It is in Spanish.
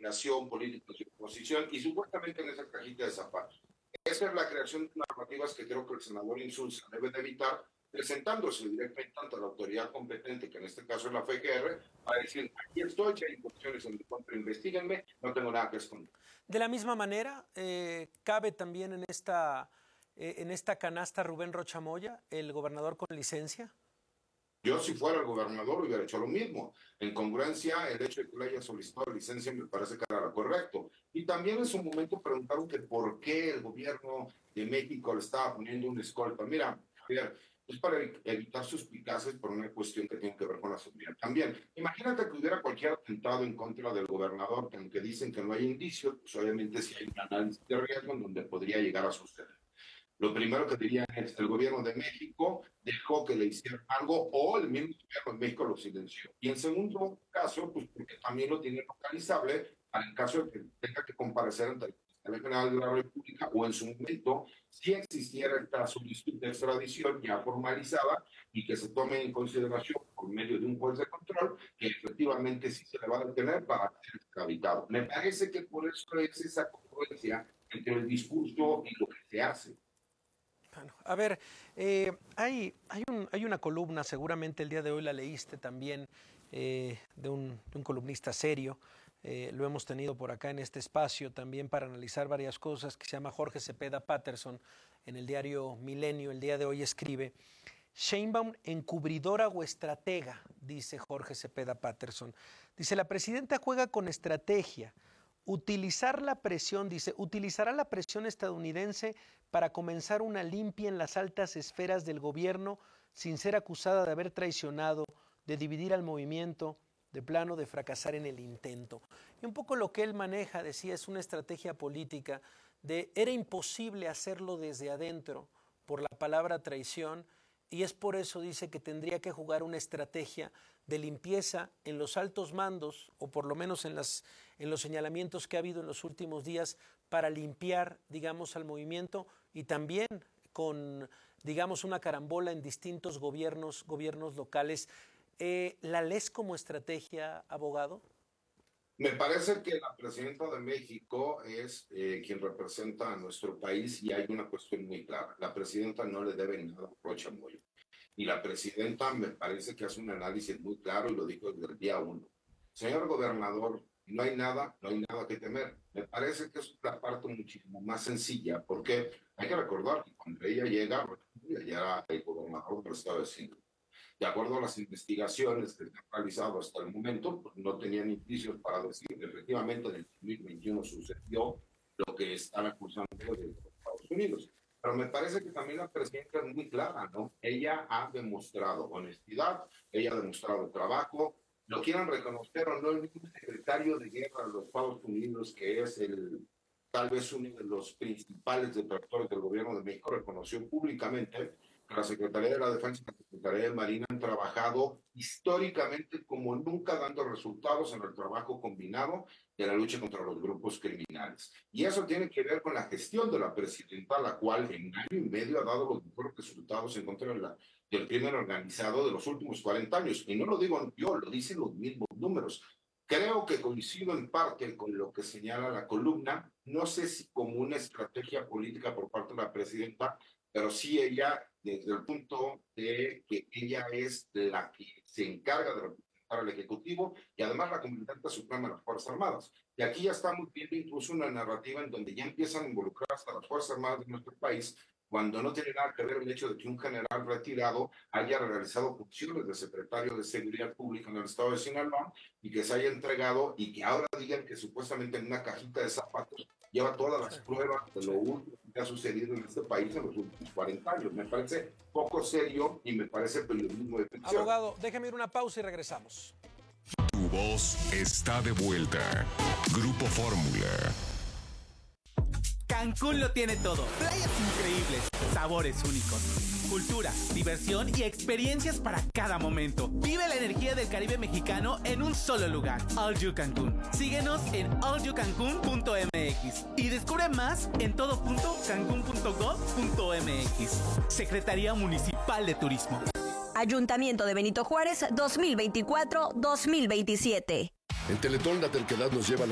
combinación políticos y oposición, y supuestamente en esa cajita de zapatos. Esa es la creación de narrativas que creo que el senador Insulza debe de evitar, presentándose directamente ante la autoridad competente, que en este caso es la FGR, a decir, aquí estoy, si hay cuestiones en mi contra, investiguenme, no tengo nada que esconder. De la misma manera, cabe también en esta canasta Rubén Rocha Moya, el gobernador con licencia. Yo, si fuera el gobernador, hubiera hecho lo mismo. En congruencia, el hecho de que le haya solicitado licencia me parece que era lo correcto. Y también en su momento preguntaron que por qué el gobierno de México le estaba poniendo un escolta. Mira, es para evitar suspicacias por una cuestión que tiene que ver con la seguridad. También, imagínate que hubiera cualquier atentado en contra del gobernador, que aunque dicen que no hay indicios, pues obviamente sí hay un análisis de riesgo en donde podría llegar a suceder. Lo primero que dirían es, el gobierno de México dejó que le hicieran algo o el mismo gobierno de México lo silenció. Y en segundo caso, pues porque también lo tiene localizable para el caso de que tenga que comparecer ante el Fiscal General de la República o en su momento, si existiera esta solicitud de extradición ya formalizada y que se tome en consideración por medio de un juez de control, que efectivamente sí se le va a detener para ser extraditado. Me parece que por eso es esa congruencia entre el discurso y lo que se hace. Bueno, a ver, hay una columna, seguramente el día de hoy la leíste también, de un columnista serio, lo hemos tenido por acá en este espacio también para analizar varias cosas, que se llama Jorge Cepeda Patterson, en el diario Milenio. El día de hoy escribe: Sheinbaum, encubridora o estratega, dice Jorge Cepeda Patterson. Dice, la presidenta juega con estrategia. Utilizará la presión estadounidense para comenzar una limpia en las altas esferas del gobierno sin ser acusada de haber traicionado, de dividir al movimiento, de plano de fracasar en el intento. Y un poco lo que él maneja, decía, es una estrategia política de era imposible hacerlo desde adentro por la palabra traición, y es por eso, dice, que tendría que jugar una estrategia de limpieza en los altos mandos, o por lo menos en los señalamientos que ha habido en los últimos días, para limpiar, digamos, al movimiento, y también con, digamos, una carambola en distintos gobiernos locales. ¿La lees como estrategia, abogado? Me parece que la presidenta de México es quien representa a nuestro país y hay una cuestión muy clara. La presidenta no le debe nada a Rocha Moya. Y la presidenta me parece que hace un análisis muy claro y lo dijo desde el día 1. Señor gobernador, no hay nada que temer. Me parece que es la parte muchísimo más sencilla, porque hay que recordar que cuando ella llega, ya era el gobernador del estado de Sinaloa. De acuerdo a las investigaciones que se han realizado hasta el momento, pues no tenían indicios para decir que efectivamente en el 2021 sucedió lo que están acusando de los Estados Unidos. Pero me parece que también la presidenta es muy clara, ¿no? Ella ha demostrado honestidad, ella ha demostrado trabajo, lo quieran reconocer o no, el mismo secretario de guerra de los Estados Unidos, que es tal vez uno de los principales detractores del gobierno de México, reconoció públicamente que la Secretaría de la Defensa y la Secretaría de Marina han trabajado históricamente como nunca, dando resultados en el trabajo combinado de la lucha contra los grupos criminales. Y eso tiene que ver con la gestión de la presidenta, la cual en año y medio ha dado los mejores resultados en contra del crimen organizado de los últimos 40 años. Y no lo digo yo, lo dicen los mismos números. Creo que coincido en parte con lo que señala la columna, no sé si como una estrategia política por parte de la presidenta, pero sí ella, desde el punto de que ella es la que se encarga de representar al Ejecutivo y además la Comandante Suprema de las Fuerzas Armadas. Y aquí ya estamos viendo incluso una narrativa en donde ya empiezan a involucrar hasta las Fuerzas Armadas de nuestro país, cuando no tiene nada que ver el hecho de que un general retirado haya realizado funciones de secretario de Seguridad Pública en el estado de Sinaloa y que se haya entregado y que ahora digan que supuestamente en una cajita de zapatos lleva todas las pruebas de lo último que ha sucedido en este país en los últimos 40 años. Me parece poco serio y me parece periodismo de ficción. Abogado, déjame ir una pausa y regresamos. Tu voz está de vuelta. Grupo Fórmula. Cancún lo tiene todo. Playas increíbles, sabores únicos, cultura, diversión y experiencias para cada momento. Vive la energía del Caribe mexicano en un solo lugar. All You Cancún. Síguenos en allyoucancun.mx y descubre más en todo.cancun.gov.mx. Secretaría Municipal de Turismo. Ayuntamiento de Benito Juárez 2024-2027. En Teletón la terquedad nos lleva a